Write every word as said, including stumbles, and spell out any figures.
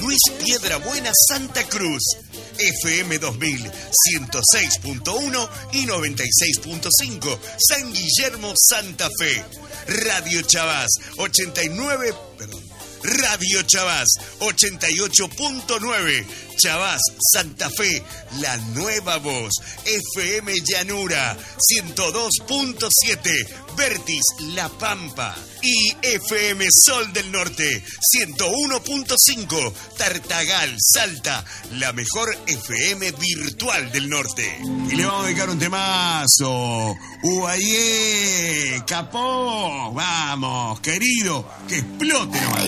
Luis Piedrabuena, Santa Cruz. F M dos mil, ciento seis punto uno y noventa y seis punto cinco, San Guillermo, Santa Fe. Radio Chavás, ochenta y nueve, perdón, Radio Chavás, ochenta y ocho punto nueve, Chavás, Santa Fe, la nueva voz. F M Llanura, ciento dos punto siete, Vertis, La Pampa. Y F M Sol del Norte, ciento uno punto cinco, Tartagal, Salta, la mejor F M virtual del norte. Y le vamos a dedicar un temazo. Uayé, capó, vamos, querido, que explote nomás.